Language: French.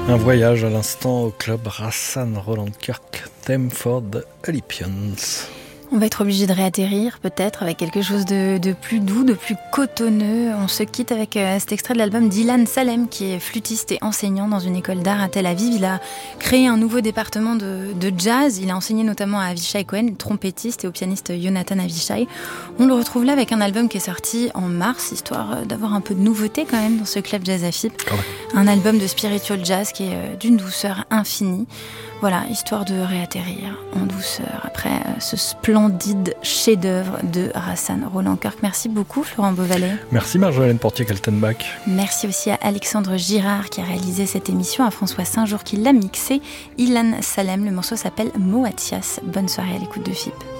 Un voyage à l'instant au club Rassan Roland Kirk, thème for the Alipians. On va être obligé de réatterrir, peut-être, avec quelque chose de plus doux, de plus cotonneux. On se quitte avec cet extrait de l'album d'Ilan Salem, qui est flûtiste et enseignant dans une école d'art à Tel Aviv. Il a créé un nouveau département de jazz. Il a enseigné notamment à Avishai Cohen, le trompettiste, et au pianiste Jonathan Avishai. On le retrouve là avec un album qui est sorti en mars, histoire d'avoir un peu de nouveauté quand même dans ce club Jazz Afib. Un album de spiritual jazz qui est d'une douceur infinie. Voilà, histoire de réatterrir en douceur après ce splendide chef-d'œuvre de Rassan Roland Kirk. Merci beaucoup Florent Beauvalet. Merci Marjolaine Portier-Kaltenbach. Merci aussi à Alexandre Girard qui a réalisé cette émission, à François Saint-Jour qui l'a mixé, Ilan Salem, le morceau s'appelle Moatias. Bonne soirée à l'écoute de FIP.